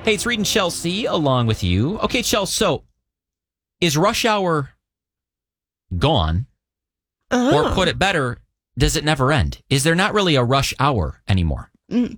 Hey, it's Reed and Chelsea along with you. Okay, Chelsea, so is rush hour gone? Or put it better, does it never end? Is there not really a rush hour anymore? And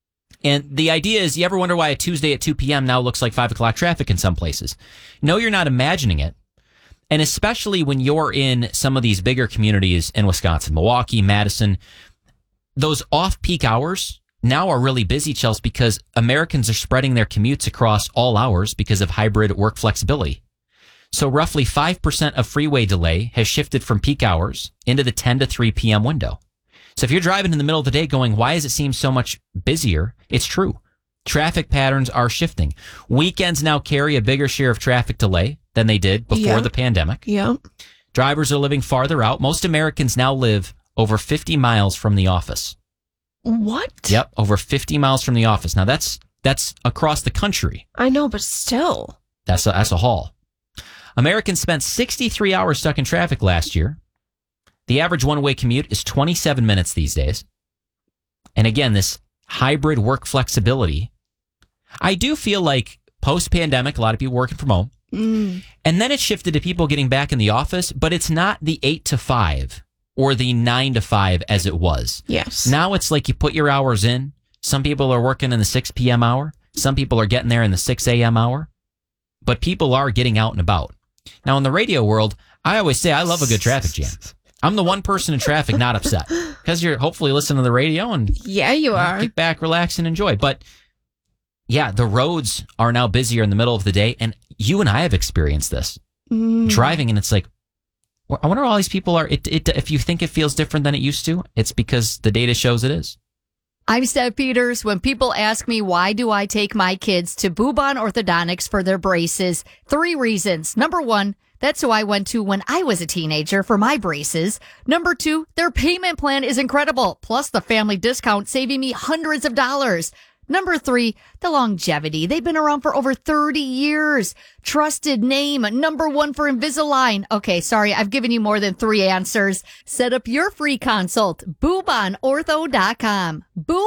the idea is, you ever wonder why a Tuesday at 2 p.m. now looks like 5 o'clock traffic in some places? No, you're not imagining it. And especially when you're in some of these bigger communities in Wisconsin, Milwaukee, Madison, those off-peak hours now are really busy, Chelsea, because Americans are spreading their commutes across all hours because of hybrid work flexibility. So roughly 5% of freeway delay has shifted from peak hours into the 10 to 3 p.m. window. So if you're driving in the middle of the day going, why does it seem so much busier? It's true. Traffic patterns are shifting. Weekends now carry a bigger share of traffic delay than they did before the pandemic. Yeah. Drivers are living farther out. Most Americans now live over 50 miles from the office. What? Yep, over 50 miles from the office. Now that's across the country. I know, but still. That's a haul. Americans spent 63 hours stuck in traffic last year. The average one-way commute is 27 minutes these days. And again, this hybrid work flexibility. I do feel like post-pandemic, a lot of people working from home. And then it shifted to people getting back in the office, but it's not the 8 to 5 or the 9 to 5 as it was. Yes. Now it's like you put your hours in. Some people are working in the 6 p.m. hour. Some people are getting there in the 6 a.m. hour. But people are getting out and about. Now, in the radio world, I always say I love a good traffic jam. I'm the one person in traffic not upset because you're hopefully listening to the radio and you are. Kick back, relax, and enjoy. But yeah, the roads are now busier in the middle of the day. And you and I have experienced this driving. And it's like, I wonder why all these people are. If you think it feels different than it used to, it's because the data shows it is. I'm Steph Peters. When people ask me why do I take my kids to Bubon Orthodontics for their braces, 3 reasons. Number 1, that's who I went to when I was a teenager for my braces. Number 2, their payment plan is incredible. Plus the family discount saving me hundreds of dollars. Number 3, the longevity. They've been around for over 30 years. Trusted name, number 1 for Invisalign. Okay, sorry, I've given you more than 3 answers. Set up your free consult. BubonOrtho.com.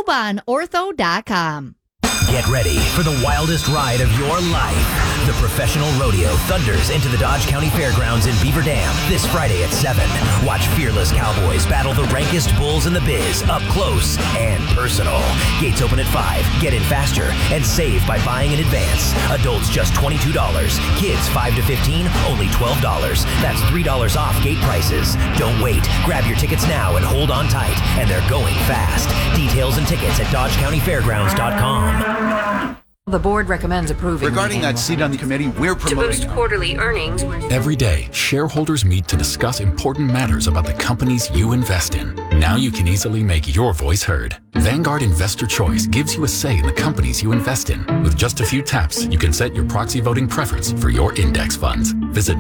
BubonOrtho.com. Get ready for the wildest ride of your life. The professional rodeo thunders into the Dodge County Fairgrounds in Beaver Dam this Friday at 7. Watch fearless cowboys battle the rankest bulls in the biz up close and personal. Gates open at 5. Get in faster and save by buying in advance. Adults just $22. Kids 5 to 15, only $12. That's $3 off gate prices. Don't wait. Grab your tickets now and hold on tight. And they're going fast. Details and tickets at DodgeCountyFairgrounds.com. The board recommends approving. Regarding that seat on the committee, we're promoting to boost quarterly earnings. Every day, shareholders meet to discuss important matters about the companies you invest in. Now you can easily make your voice heard. Vanguard Investor Choice gives you a say in the companies you invest in. With just a few taps, you can set your proxy voting preference for your index funds. Visit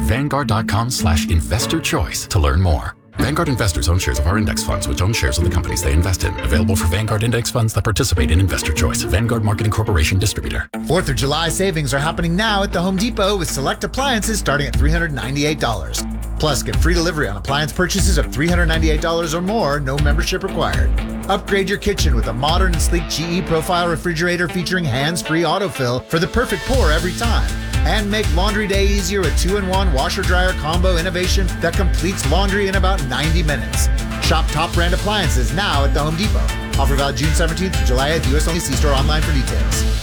Vanguard.com/investorchoice to learn more. Vanguard investors own shares of our index funds, which own shares of the companies they invest in. Available for Vanguard index funds that participate in Investor Choice. Vanguard Marketing Corporation distributor. 4th of July savings are happening now at the Home Depot with select appliances starting at $398. Plus, get free delivery on appliance purchases of $398 or more, no membership required. Upgrade your kitchen with a modern and sleek GE Profile refrigerator featuring hands-free autofill for the perfect pour every time. And make laundry day easier with 2-in-1 washer-dryer combo innovation that completes laundry in about 90 minutes. Shop top brand appliances now at the Home Depot. Offer valid June 17th to July 8th. U.S. only. See store online for details.